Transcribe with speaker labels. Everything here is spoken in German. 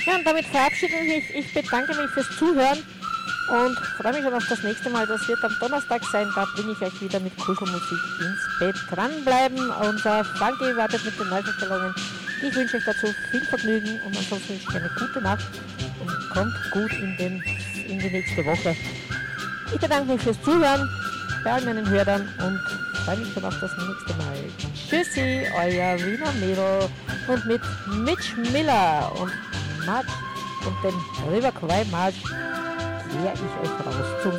Speaker 1: Ja, und damit verabschiede ich mich. Ich bedanke mich fürs Zuhören und freue mich schon auf das nächste Mal. Das wird am Donnerstag sein. Da bringe ich euch wieder mit Kuschelmusik ins Bett. Dranbleiben. Unser Funky wartet mit den Neuverstellungen. Ich wünsche euch dazu viel Vergnügen und ansonsten wünsche ich eine gute Nacht und kommt gut in die nächste Woche. Ich bedanke mich fürs Zuhören bei all meinen Hörern und freue mich schon auf das nächste Mal. Tschüssi, euer Wiener Mädel und mit Mitch Miller und March und dem River Kwai March kehre ich euch raus zum